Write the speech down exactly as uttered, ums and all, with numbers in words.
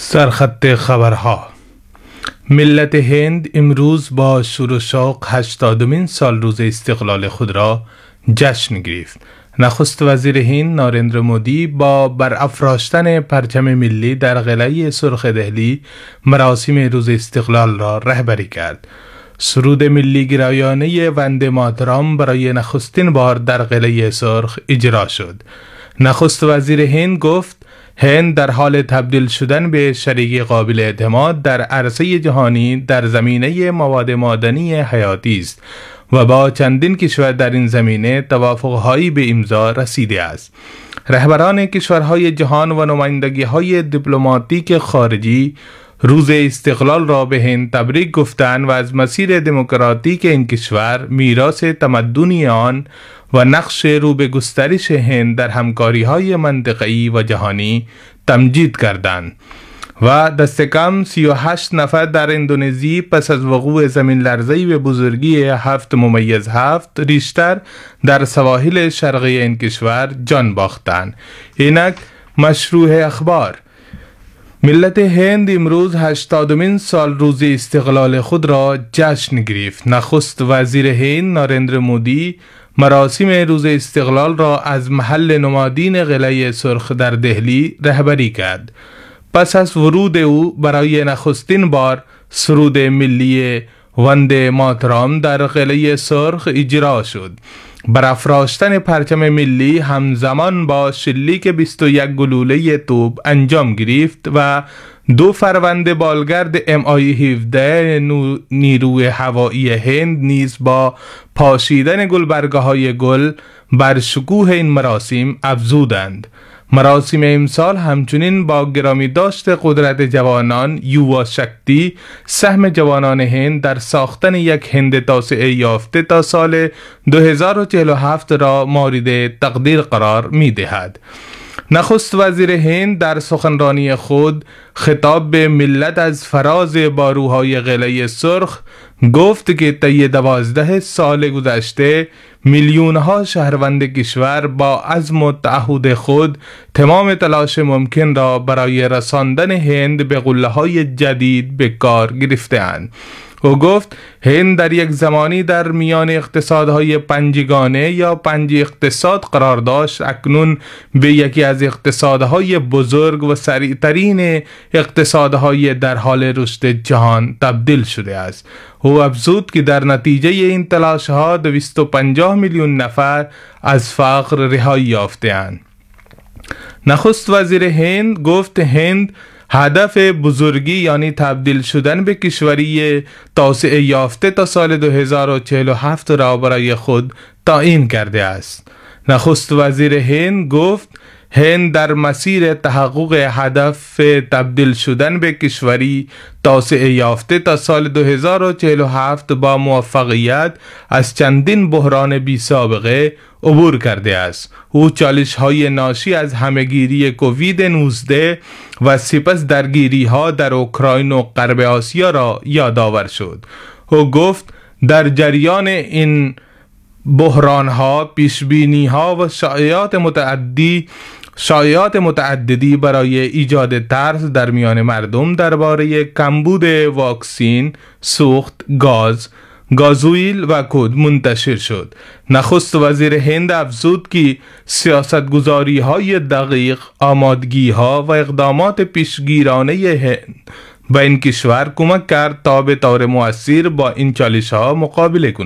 سرخط خبرها. ملت هند امروز با شور و شوق هشتادمین سال روز استقلال خود را جشن گرفت. نخست وزیر هند نارندر مودی با برافراشتن پرچم ملی در قلعه سرخ دهلی مراسم روز استقلال را رهبری کرد. سرود ملی گرایانه وندے ماترام برای نخستین بار در قلعه سرخ اجرا شد. نخست وزیر هند گفت هند در حال تبدیل شدن به شریک قابل اعتماد در عرصه جهانی در زمینه مواد معدنی حیاتی است و با چندین کشور در این زمینه توافق‌هایی به امضا رسیده است. رهبران کشورهای جهان و نمایندگی‌های دیپلماتیک خارجی روز استقلال را به هند تبریک گفتند و از مسیر دموکراتیک این کشور، میراث تمدنی آن و نقش رو به گسترش هند در همکاری‌های منطقه‌ای و جهانی تمجید کردند. و دست کم سی و هشت نفر در اندونزی پس از وقوع زمین لرزه‌ای به بزرگی هفت ممیز هفت ریشتر در سواحل شرقی این کشور جان باختند. اینک مشروع اخبار. ملت هند امروز هشتادمین سال روز استقلال خود را جشن گرفت. نخست وزیر هند نارندر مودی مراسم روز استقلال را از محل نمادین قلعه سرخ در دهلی رهبری کرد. پس از ورود او برای نخستین بار سرود ملی وندے ماترام در قلعه سرخ اجرا شد. برافراشتن پرچم ملی همزمان با شلیک بیست و یک گلوله توپ انجام گرفت و دو فرمانده بالگرد ام آی هفده نیروی هوایی هند نیز با پاشیدن گلبرگه‌های گل بر شکوه این مراسم افزودند. مراسم امسال همچنین با گرامی داشت قدرت جوانان یووا شکتی، سهم جوانان هند در ساختن یک هند توسعه یافته تا سال دو هزار و چهل و هفت را مورد تقدیر قرار می دهد. نخست وزیر هند در سخنرانی خود خطاب به ملت از فراز باروهای قلعه سرخ گفت که طی دوازده سال گذشته میلیون ها شهروند کشور با عزم و تعهد خود تمام تلاش ممکن را برای رساندن هند به قله های جدید به کار گرفته‌اند. او گفت هند در یک زمانی در میان اقتصادهای پنجگانه یا پنج اقتصاد قرار داشت، اکنون به یکی از اقتصادهای بزرگ و سریعترین اقتصادهای در حال رشد جهان تبدیل شده است. او افزود که در نتیجه این تلاش‌ها دویست و پنجاه میلیون نفر از فقر رهایی یافته‌اند. نخست وزیر هند گفت هند هدف بزرگی یعنی تبدیل شدن به کشوری توسعه یافته تا سال دو هزار و چهل و هفت را برای خود تعیین کرده است. نخست وزیر هند گفت هند در مسیر تحقق هدف تبدیل شدن به کشوری توسعه یافته تا سال دو هزار و چهل و هفت با موفقیت از چندین بحران بی سابقه عبور کرده است. او چالش‌های ناشی از همه‌گیری کووید نوزده و سپس درگیری ها در اوکراین و غرب آسیا را یادآور شد. او گفت در جریان این بحران ها پیشبینی ها و شایعات متعدی شایعات متعددی برای ایجاد ترس در میان مردم درباره کمبود واکسین، سوخت، گاز، گازوئیل و کود منتشر شد. نخست وزیر هند افزود که سیاستگزاری های دقیق، آمادگی ها و اقدامات پیشگیرانه هند به این کشور کمک کرد تا به طور مؤثر با این چالش ها مقابله کند.